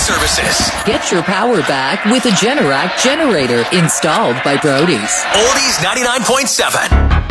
services. Get your power back with a Generac generator installed by Brody's. Oldies 99.7.